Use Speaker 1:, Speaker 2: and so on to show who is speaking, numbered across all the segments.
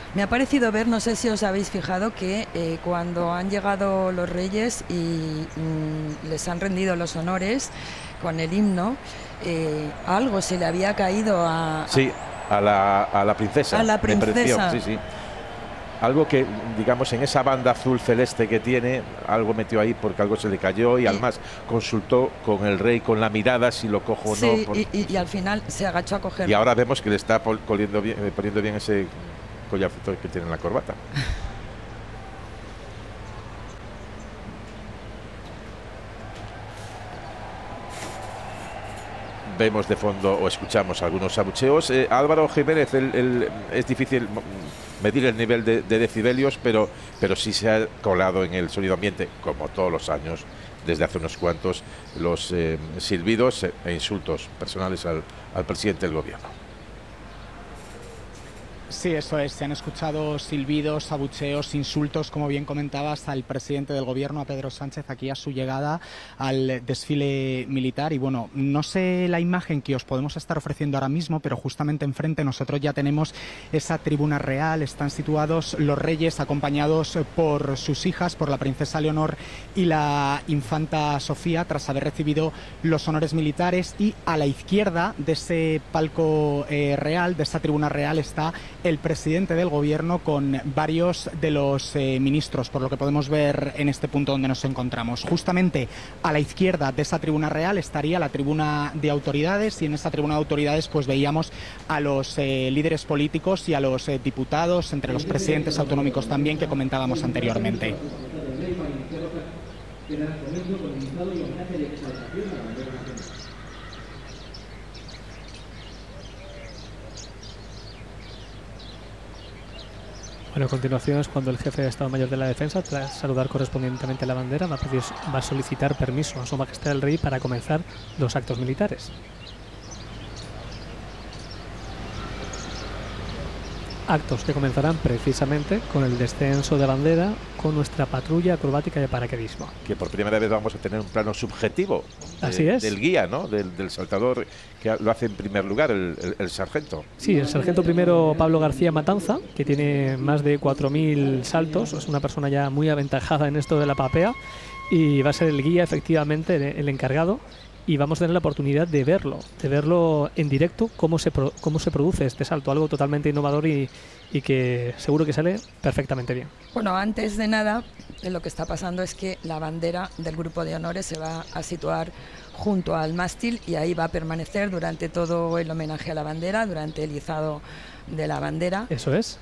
Speaker 1: Me ha parecido ver, no sé si os habéis fijado, que cuando han llegado los reyes y les han rendido los honores con el himno, algo se le había caído
Speaker 2: Sí, a la princesa.
Speaker 1: A la princesa.
Speaker 2: Sí, sí. Algo que, digamos, en esa banda azul celeste que tiene, algo metió ahí porque algo se le cayó y además consultó con el rey con la mirada si lo cojo o no.
Speaker 1: Y al final se agachó a cogerlo.
Speaker 2: Y ahora vemos que le está poniendo bien ese collarcito que tiene en la corbata. Vemos de fondo o escuchamos algunos abucheos. Álvaro Jiménez, es difícil medir el nivel de decibelios, pero sí se ha colado en el sonido ambiente, como todos los años, desde hace unos cuantos, los silbidos e insultos personales al presidente del gobierno.
Speaker 3: Sí, eso es. Se han escuchado silbidos, abucheos, insultos, como bien comentabas, al presidente del gobierno, a Pedro Sánchez, aquí a su llegada al desfile militar. Y bueno, no sé la imagen que os podemos estar ofreciendo ahora mismo, pero justamente enfrente nosotros ya tenemos esa tribuna real. Están situados los reyes acompañados por sus hijas, por la princesa Leonor y la infanta Sofía, tras haber recibido los honores militares. Y a la izquierda de ese palco real, de esa tribuna real, está el presidente del gobierno con varios de los ministros, por lo que podemos ver en este punto donde nos encontramos. Justamente a la izquierda de esa tribuna real estaría la tribuna de autoridades, y en esa tribuna de autoridades pues veíamos a los líderes políticos y a los diputados, entre los presidentes autonómicos también, que comentábamos anteriormente.
Speaker 4: Bueno, a continuación es cuando el jefe de Estado Mayor de la Defensa, tras saludar correspondientemente la bandera, va a solicitar permiso a Su Majestad el Rey para comenzar los actos militares. Actos que comenzarán precisamente con el descenso de bandera con nuestra patrulla acrobática de paracaidismo.
Speaker 2: Que por primera vez vamos a tener un plano subjetivo
Speaker 4: Así es.
Speaker 2: Del guía, ¿no? Del saltador, que lo hace en primer lugar el sargento.
Speaker 4: Sí, el sargento primero Pablo García Matanza, que tiene más de 4.000 saltos, es una persona ya muy aventajada en esto de la papea, y va a ser el guía, efectivamente, el encargado. Y vamos a tener la oportunidad de verlo en directo, cómo se produce este salto, algo totalmente innovador y que seguro que sale perfectamente bien.
Speaker 1: Bueno, antes de nada, lo que está pasando es que la bandera del grupo de honores se va a situar junto al mástil y ahí va a permanecer durante todo el homenaje a la bandera, durante el izado de la bandera.
Speaker 4: Eso es.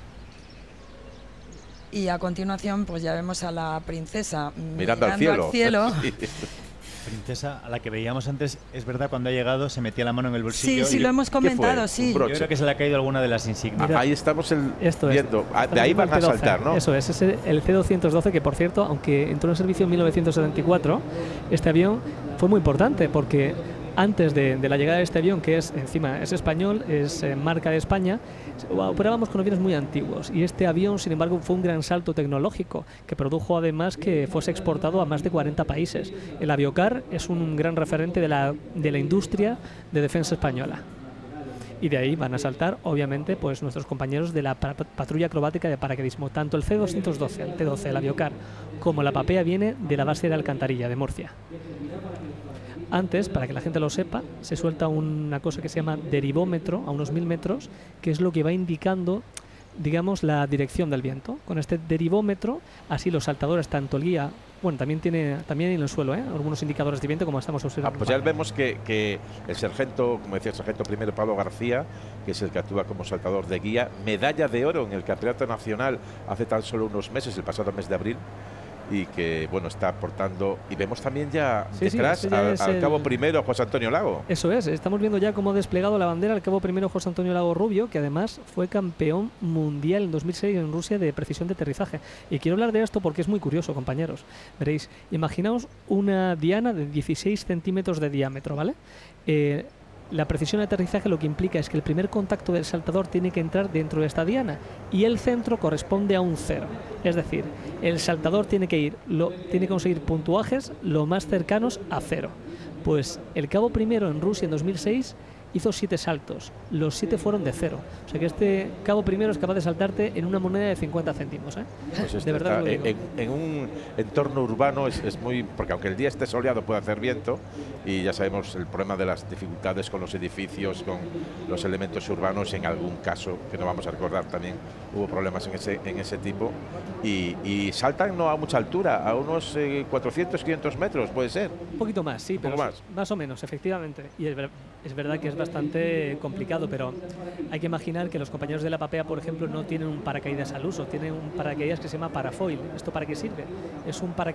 Speaker 1: Y a continuación, pues ya vemos a la princesa
Speaker 2: mirando al cielo.
Speaker 5: Sí. Princesa a la que veíamos antes, es verdad, cuando ha llegado se metía la mano en el bolsillo.
Speaker 1: Sí, lo hemos comentado, sí.
Speaker 5: Yo creo que se le ha caído alguna de las insignias.
Speaker 2: Ahí estamos viendo.
Speaker 4: Estamos
Speaker 2: de ahí van a saltar, ¿no?
Speaker 4: Eso es el C-212, que por cierto, aunque entró en servicio en 1974, este avión fue muy importante porque antes de la llegada de este avión, que es español, es marca de España, operábamos con aviones muy antiguos, y este avión, sin embargo, fue un gran salto tecnológico que produjo además que fuese exportado a más de 40 países. El Aviocar es un gran referente de la industria de defensa española. Y de ahí van a saltar, obviamente, pues nuestros compañeros de la patrulla acrobática de paracaidismo. Tanto el C-212, el T-12, el Aviocar, como la papea viene de la base de Alcantarilla, de Murcia. Antes, para que la gente lo sepa, se suelta una cosa que se llama derivómetro a unos 1000 metros, que es lo que va indicando, digamos, la dirección del viento. Con este derivómetro, así los saltadores, tanto el guía, bueno, también en el suelo, algunos indicadores de viento, como estamos observando.
Speaker 2: Pues ya vemos que el sargento, como decía el sargento primero Pablo García, que es el que actúa como saltador de guía, medalla de oro en el Campeonato Nacional hace tan solo unos meses, el pasado mes de abril, y que, bueno, está aportando. Y vemos también ya detrás al cabo primero José Antonio Lago.
Speaker 4: Eso es, estamos viendo ya cómo ha desplegado la bandera al cabo primero José Antonio Lago Rubio, que además fue campeón mundial en 2006 en Rusia de precisión de aterrizaje. Y quiero hablar de esto porque es muy curioso, compañeros. Veréis, imaginaos una diana de 16 centímetros de diámetro, ¿vale? La precisión de aterrizaje lo que implica es que el primer contacto del saltador tiene que entrar dentro de esta diana y el centro corresponde a un 0. Es decir, el saltador tiene que conseguir puntuajes lo más cercanos a 0. Pues el cabo primero en Rusia en 2006 hizo 7 saltos. Los 7 fueron de 0. O sea que este cabo primero es capaz de saltarte en una moneda de 50 céntimos.
Speaker 2: Pues
Speaker 4: de verdad lo digo.
Speaker 2: En un entorno urbano es muy... Porque aunque el día esté soleado puede hacer viento, y ya sabemos el problema de las dificultades con los edificios, con los elementos urbanos. En algún caso, que no vamos a recordar también, hubo problemas en ese tipo. Y saltan no a mucha altura, a unos 400, 500 metros, puede ser.
Speaker 4: Un poquito más, sí, pero más o menos, efectivamente. Y es verdad que es bastante complicado, pero hay que imaginar que los compañeros de la Papea, por ejemplo, no tienen un paracaídas al uso, tienen un paracaídas que se llama parafoil. ¿Esto para qué sirve? Es un paracaídas